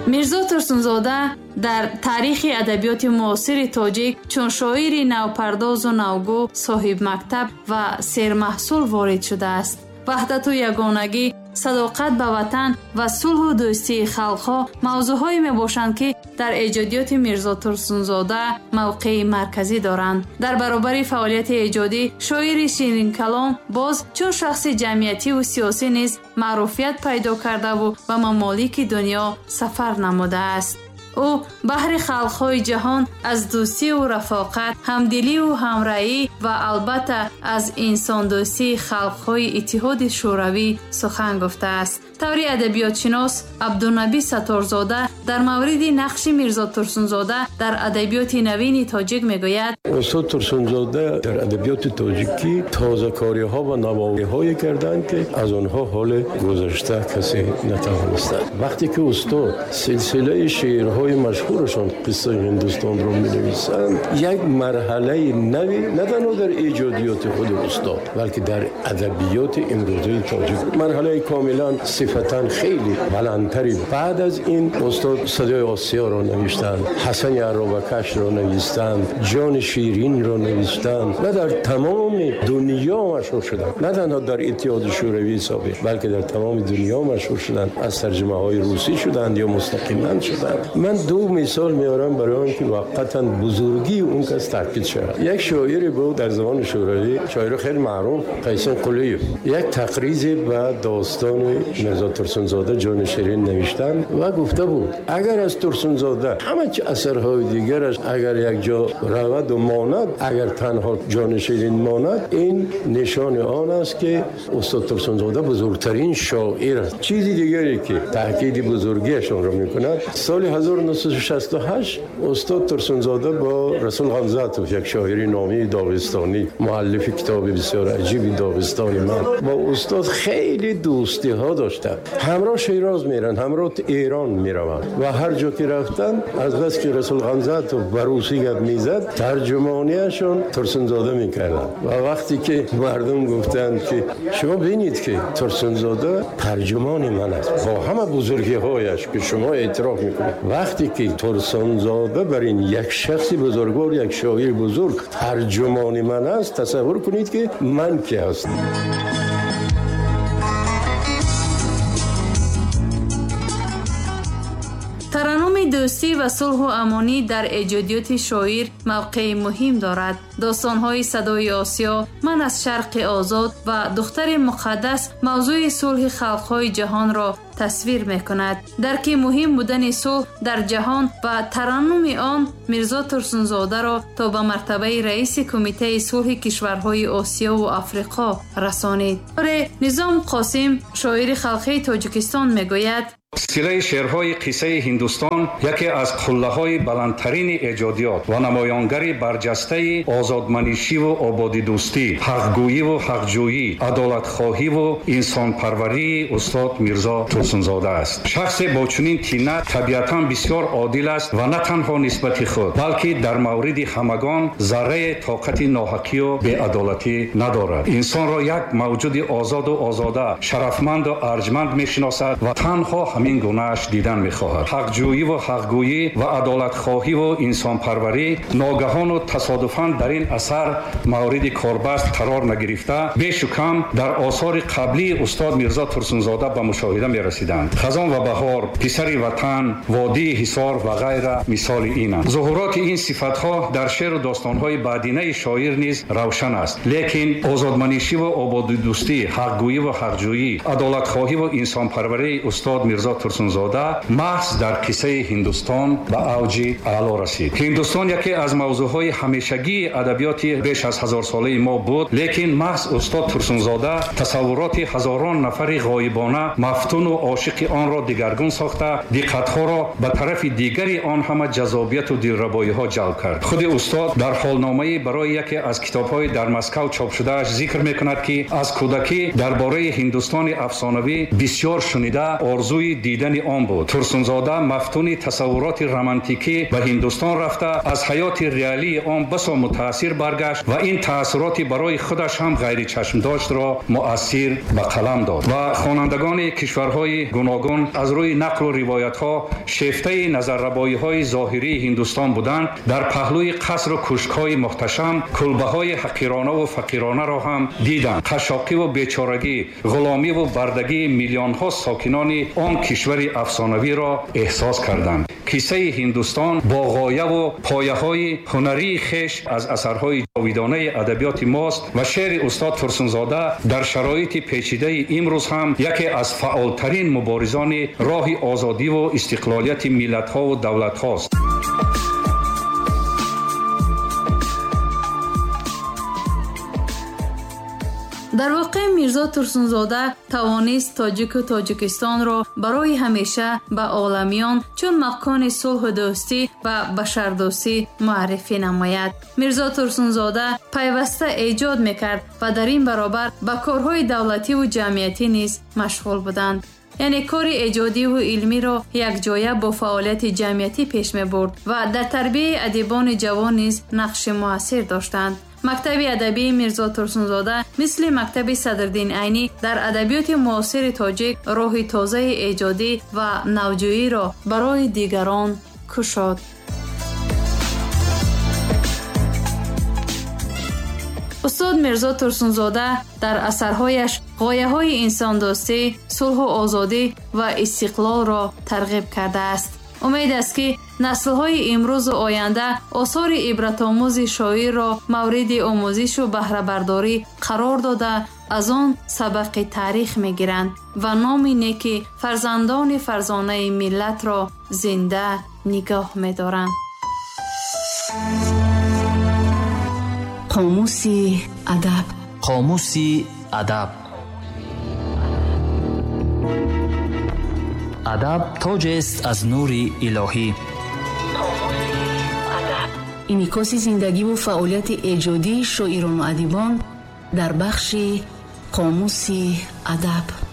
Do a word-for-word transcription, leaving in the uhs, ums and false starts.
мирзо турсунзода дар таърихи адабиёти муосири тоҷик чун шоири навпардозу навгӯ, соҳибмактаб ва сермаҳсул ворид шудааст. ваҳдату ягонагӣ, садоқат ба ватан ва сулҳу дӯстии халқҳо мавзӯъҳое мебошанд, ки дар эҷодиёти мирзо турсунзода мавқеи марказӣ доранд. дар баробари фаъолияти эҷодӣ шоири ширинкалом боз чун шахси ҷамъиятиву сиёсӣ низ маъруфият пайдо кардаву ба мамолики дунё сафар намудааст. ӯ баҳри халқҳои ҷаҳон аз дӯстиву рафоқат, ҳамдилию ҳамраҳӣ ва албатта аз инсондӯстии халқҳои Иттиҳоди Шӯравӣ сухан гуфтааст. таври адабиётшинос Абдунаби Сатторзода дар мавриди нақши мирзо Турсунзода дар адабиёти навини тоҷик мегӯяд: устод Турсунзода дар адабиёти тоҷикӣ тозакориҳо ва навоиҳое карданд, ки аз онҳо ҳоли гузашта касе натавонистад. вақте ки устод силсилаи шеърҳои машҳурашон қиссаи ҳиндустонро менависанд, як марҳалаи нави на танҳо дар эҷодиёти худи устод, балки дар адабиёти имрӯзаи тоҷик марҳалаи комилан сифатан хеле баландтари. баъд аз ин устод Садои Осиёро навиштанд, Ҳасани Аробакашро навистанд, Ҷони Ширинро навиштанд ва дар тамоми дунё машҳур шуданд. На танҳо дар Иттиҳоди Шӯравӣ собиқ, балки дар тамоми дунё машҳур шуданд. аз тарҷимаҳои русӣ шуданд ё мустақилан шуданд. ман ду мисол меорам барои он ки вақатан бузургии он кас таъкид шавад. як шоире буд дар замони Шӯравӣ, шоири хеле маъруф, Қайсин Қулиев. як тақризи ба достони мирзо Турсунзода Ҷони Ширин навиштанд ва гуфта буд: агар аз Турсунзода ҳама чи асарҳои дигараш агар як ҷо раваду монад, агар танҳо Ҷони Ширин монад, ин нишони он аст ки устод Турсунзода бузургтарин шоир аст. чизи дигаре ки таъкиди бузургиашонро мекунад, соли ҳазору нуҳсад و شصت و هشت استاد ترسونزاده با رسول غمزاتوف، یک شاعری نامی داغستانی، مؤلف کتاب بسیار عجیبی داغستانی، من با استاد خیلی دوستی ها داشتم. همراه شیراز میرن، همراه ایران میروند و هر جا که رفتن از بس که رسول غمزاتوف به روسی گپ میزد ترجمانیشون ترسونزاده میکردن و وقتی که مردم گفتند که شما ببینید که ترسونزاده ترجمان من است با همه بزرگی هایش که شما اعتراف میکنید، وقتی که ترسونزاده بر این یک شخص بزرگوار، یک شاعر بزرگ ترجمان من است، تصور کنید که من کی هستم. ترانه‌ی دوستی و صلح و امانی در ایجادیات شاعر موقع مهم دارد. داستان‌های صدای آسیا، من از شرق آزاد و دختر مقدس موضوع صلح خلق‌های جهان را تصویر می‌کند. درک مهم بودن صلح در جهان و ترانه آن میرزا ترسونزاده را تا به مرتبه رئیس کمیته صلح کشورهای آسیا و آفریقا رسانید. نظام قاسم شاعر خلقی تاجیکستان میگوید: سلسله شعرهای قصه هندوستان یکی از قله‌های بلندترین ایجادیات و نمایانگر برجسته آزادمندی و آبادی دوستی، حقگویی و حقجویی، عدالتخواهی و انسان پروری استاد میرزا ترسونزاده است. شخص با چنین طینت طبیعتاً بسیار عادل است و نه تنها نسبت خود بلکه در مورد همگان ذره طاقت ناحقی و بی‌عدالتی ندارد. انسان را یک موجود آزاد و آزاده، شرفمند و ارجمند می‌شناسد و تنها همین گونه‌اش دیدن می‌خواهد. حقجویی و حقگویی و عدالتخواهی و انسان پروری ناگهان و تصادفاً در این اثر مورد کاربست قرار نگرفته، بیش و کم در آثار قبلی استاد میرزا ترسونزاده به مشاهده می‌رسیدند. خزان و بهار، پسر وطن، وادی حصار و غیره مثال اینند. ظهورات این صفت‌ها در شعر و داستان‌های بعدینه شاعر نیز روشن است، لیکن آزادمندی و آبادی دوستی، حقگویی و حقجویی، عدالتخواهی و انسان پروری استاد میرزا ترسونزاده محض در قصه هندوستان به اوج اعلا رسید. هندوستان یکی از موضوعهای همیشگی ادبیات بیش از هزار ساله ما بود، لیکن محض استاد ترسونزاده تصورات هزاران نفر غایبانه مفتون و عاشق آن را دگرگون ساخته، دقت‌ها را به طرف دیگری آن همه جذابیت و دلربایی‌ها جلب کرد. خود استاد در حالنامه برای یکی از کتاب‌های در مسکو چاپ شده‌اش ذکر می‌کند که از کودکی درباره هندوستان افسانه‌ای بسیار شنیده، آرزوی دیدن آن بود. ترسونزاده مفتون تصورات رمانتیکی به هندوستان رفته، از حیات ریالی آن بسا متاثر برگشت و این تأثیرات برای خودش هم غیر چشم داشت را مؤثر به قلم داد و خوانندگان کشورهای ҳои гуногун аз рӯи нақлу ривоятҳо шефтаи назаррабоиҳои зоҳирии Ҳиндустон буданд, дар паҳлӯи қасру кушкҳои муҳташам кулбаҳои ҳақиронаву фақиронаро ҳам диданд. қашоқиву бечорагӣ, ғуломиву бардагии миллионҳо сокинони он кишвари афсонавиро эҳсос карданд. қиссаи Ҳиндустон бо ғояву пояҳои ҳунарии хеш аз асарҳои ҷовидонаи адабиёти мост ва шеъри устод Фурсунзода дар шароити печидаи имрӯз ҳам яке аз фаъолтарин муборизони роҳи озодиву истиқлолияти миллатҳову давлатҳост. дар воқеъ Мирзо Турсунзода тавонист Тоҷику Тоҷикистонро барои ҳамеша ба оламиён чун макони сулҳу дӯстӣ ва башардӯстӣ муаррифӣ намояд. Мирзо Турсунзода пайваста эҷод мекард ва дар ин баробар ба корҳои давлативу ҷамъиятӣ низ машғул буданд. яъне кори эҷодиву илмиро якҷоя бо фаъолияти ҷамъиятӣ пеш мебурд ва дар тарбияи адибони ҷавон низ нақши муассир доштанд. мактаби адабии Мирзо Турсунзода мисли мактаби Садриддин Айнӣ дар адабиёти муосири тоҷик роҳи тозаи эҷодӣ ва навҷӯиро барои дигарон кушод. устод Мирзо Турсунзода дар асарҳояш ғояҳои инсондӯстӣ, сулҳу озодӣ ва истиқлолро тарғиб кардааст. умед аст ки наслҳои имрӯзу оянда осори ибратомӯзи шоирро мавриди омӯзишу баҳрабардорӣ қарор дода аз он сабақи таърих мегиранд ва номи неки фарзандони фарзонаи миллатро зинда нигоҳ медоранд. қомуси адаб. қомуси адаб. адаб тоҷест аз нури илоҳӣ. инъикоси зиндагиву фаъолияти эҷодии шоирону адибон дар бахши қомуси адаб.